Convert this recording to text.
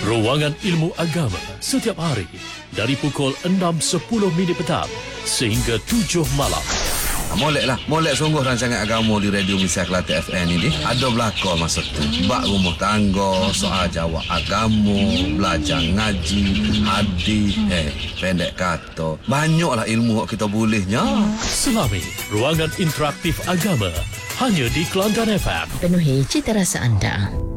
Ruangan Ilmu Agama setiap hari dari pukul 6.10 petang sehingga 7 malam. Molek sungguh rancangan agama di Radio Malaysia Kelantan FM ini. Ada belakang masa tu. Bak rumah tangga, soal jawab agama, belajar ngaji, hadis, pendek kata. Banyaklah ilmu yang kita bolehnya. Selami ruangan interaktif agama hanya di Kelantan FM. Penuhi cita rasa anda.